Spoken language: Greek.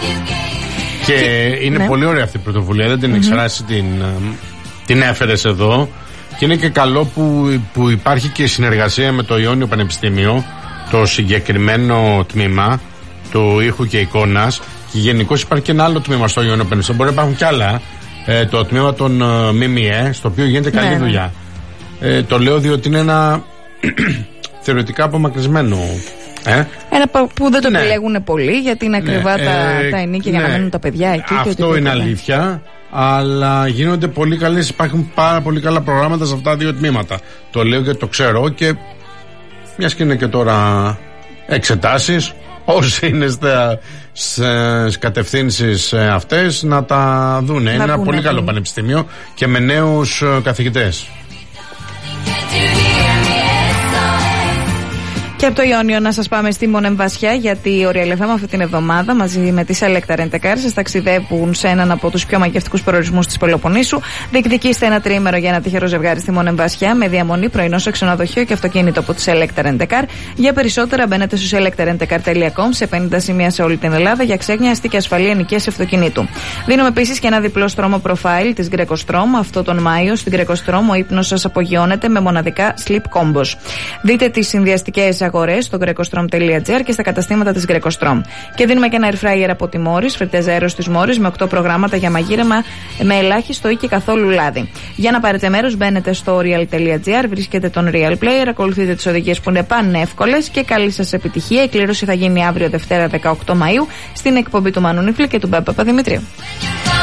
Και είναι πολύ ωραία αυτή η πρωτοβουλία, δεν την ήξερα, την έφερες εδώ. Και είναι και καλό που υπάρχει και συνεργασία με το Ιόνιο Πανεπιστήμιο, το συγκεκριμένο τμήμα του ήχου και εικόνας. Και γενικώς υπάρχει και ένα άλλο τμήμα στο Ιόνιο Πανεπιστήμιο. Μπορεί να υπάρχουν κι άλλα. Το τμήμα των ΜΜΕ, στο οποίο γίνεται καλή δουλειά. Το λέω διότι είναι ένα θεωρητικά απομακρυσμένο. Ένα που δεν το επιλέγουν πολύ, γιατί είναι ακριβά τα ενίκια για να μένουν τα παιδιά εκεί. Αυτό είναι αλήθεια. Αλλά γίνονται πολύ καλές, υπάρχουν πάρα πολύ καλά προγράμματα σε αυτά τα δύο τμήματα. Το λέω γιατί το ξέρω και μιας και είναι και τώρα εξετάσεις, όσοι είναι στις κατευθύνσεις αυτές να τα δούνε. Είναι ένα πολύ καλό πανεπιστήμιο και με νέους καθηγητές. Και από το Ιόνιο να σας πάμε στη Μονεμβασιά, γιατί η Real FM αυτή την εβδομάδα μαζί με τη Selecta Rent a Car σας ταξιδεύουν σε έναν από τους πιο μαγευτικούς προορισμούς της Πελοποννήσου. Διεκδικήστε ένα τριήμερο για ένα τυχερό ζευγάρι στη Μονεμβασιά με διαμονή, πρωινό σε ξενοδοχείο και αυτοκίνητο από τη Selecta Rent a Car. Για περισσότερα μπαίνετε στο selectarentacar.com σε 50 σημεία σε όλη την Ελλάδα για ξέγνια, αστική και ασφαλή ενοικίαση αυτοκινήτου. Δίνουμε επίσης και ένα διπλό στρώμα profile της Greco-Strom. Αυτό τον Μάιο στην Greco-Strom ο ύπνος σας απογειώνεται με μοναδικά sleep combos. Δείτε τις συνδυαστικές αγορές στο grecostrom.gr και στα καταστήματα της Greco-Strom. Και δίνουμε και ένα air fryer από τη Morris, φρετές αέρος της Morris με 8 προγράμματα για μαγείρεμα με ελάχιστο ή και καθόλου λάδι. Για να πάρετε μέρος μπαίνετε στο real.gr, βρίσκετε τον Real Player, ακολουθείτε τις οδηγίες που είναι πανεύκολες και καλή σας επιτυχία. Η κλήρωση θα γίνει αύριο Δευτέρα 18 Μαΐου στην εκπομπή του Μανού Νίφλη και του Μπέμπα Παπαδημητρίου.